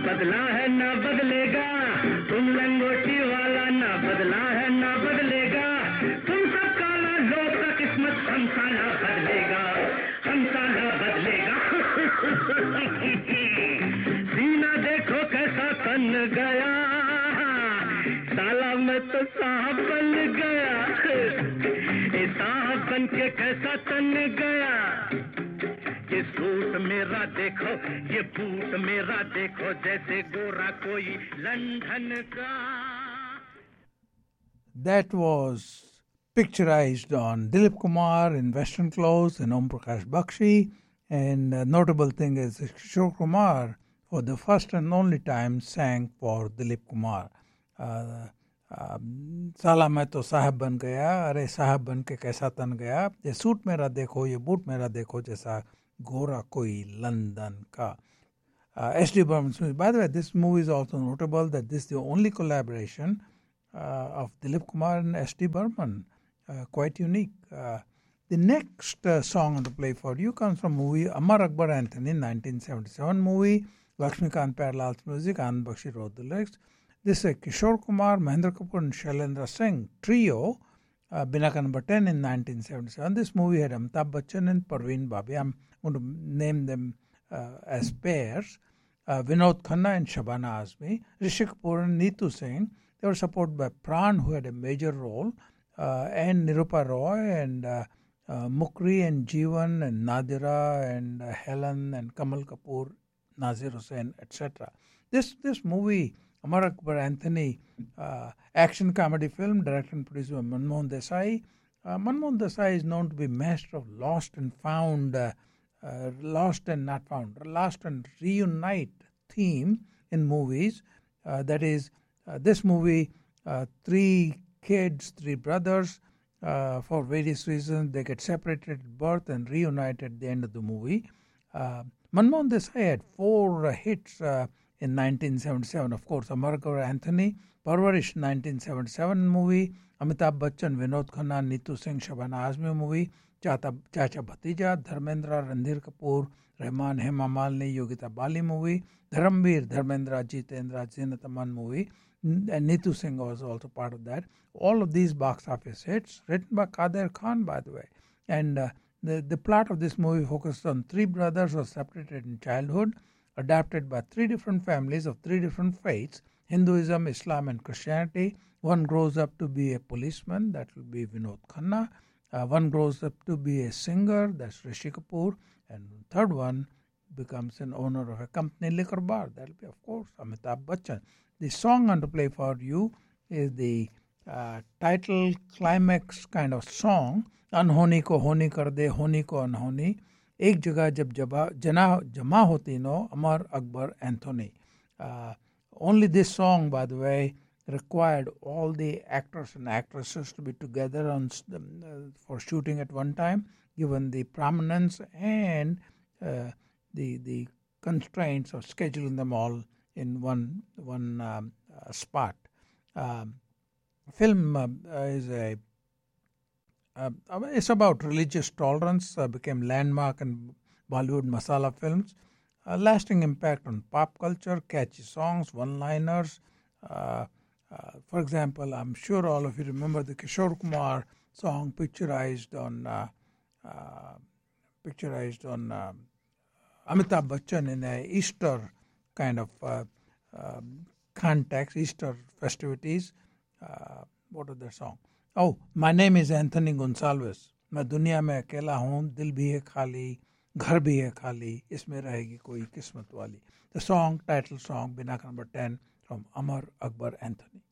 बदला है ना बदलेगा, तुम लंगोटी वाला ना बदला है ना बदलेगा, तुम सब काला लोग का किस्मत हमसा ना बदलेगा, हमसा ना बदलेगा। सीना देखो कैसा तन गया, साला मैं तो साहब बन गया, साहब बन के कैसा तन गया, ये सूट मेरा देखो, ये बूट मेरा देखो, जैसे गोरा कोई लंदन का. That was picturized on Dilip Kumar in Western clothes and Om Prakash Bakshi. And a notable thing is Kishore Kumar, for the first and only time, sang for Dilip Kumar. साला मैं तो साहब बन गया, अरे साहब बन के कैसा तन गया, ये सूट मेरा देखो, ये बूट मेरा देखो, जैसा गोरा कोई लंदन का. S.D. Burman's movie. By the way, this movie is also notable that this is the only collaboration of Dilip Kumar and S.D. Burman. Quite unique. The next song on the play for you comes from movie Amar Akbar Anthony, 1977 movie. Lakshmikant Pyarlal's music, Anand Bakshi wrote the lyrics. This is a Kishore Kumar, Mahendra Kapoor and Shailendra Singh trio, Binaka number 10 in 1977. This movie had Amitabh Bachchan and Parveen Babi. I'm going to name them as pairs. Vinod Khanna and Shabana Azmi. Rishi Kapoor and Neetu Singh. They were supported by Pran, who had a major role, and Nirupa Roy and Mukri and Jeevan and Nadira and Helen and Kamal Kapoor, Nazir Hussain, etc. This movie, Amar Akbar Anthony, action comedy film directed and produced by Manmohan Desai. Manmohan Desai is known to be master of lost and found, lost and not found, lost and reunite theme in movies. That is, this movie, three kids, three brothers, for various reasons, they get separated at birth and reunited at the end of the movie. Manmohan Desai had 4 hits in 1977, of course, Amar Akbar Anthony, Parvarish 1977 movie, Amitabh Bachchan, Vinod Khanna, Neetu Singh, Shabana Azmi movie, Chacha Bhatija, Dharmendra, Randhir Kapoor, Rahman, Hema Malini, Yogita Bali movie, Dharamveer, Dharmendra, Jitendra, Zinat Aman movie, and Neetu Singh was also part of that. All of these box office hits, written by Kader Khan, by the way. And the plot of this movie focused on 3 brothers who were separated in childhood, adapted by 3 different families of 3 different faiths, Hinduism, Islam and Christianity. One grows up to be a policeman, that will be Vinod Khanna. One grows up to be a singer, that's Rishi Kapoor. And third one becomes an owner of a company, liquor bar, that will be, of course, Amitabh Bachchan. The song I'm going to play for you is the title climax kind of song, अनहोनी को होनी कर दे, होनी को अनहोनी, एक जगह जब जमा होती no, Amar Akbar Anthony. Only this song, by the way, required all the actors and actresses to be together for shooting at one time, given the prominence and the constraints of scheduling them all in one spot. Film is it's about religious tolerance, became landmark in Bollywood masala films, lasting impact on pop culture, catchy songs, one-liners. For example, I'm sure all of you remember the Kishore Kumar song picturized on Amitabh Bachchan in a Easter kind of context, Easter festivities. What was that song? Oh, my name is Anthony Gonsalves. मैं दुनिया में अकेला हूँ, दिल भी है खाली, घर भी है खाली, इसमें रहेगी कोई किस्मत वाली. The song, title song, Binaka number 10 from Amar Akbar Anthony.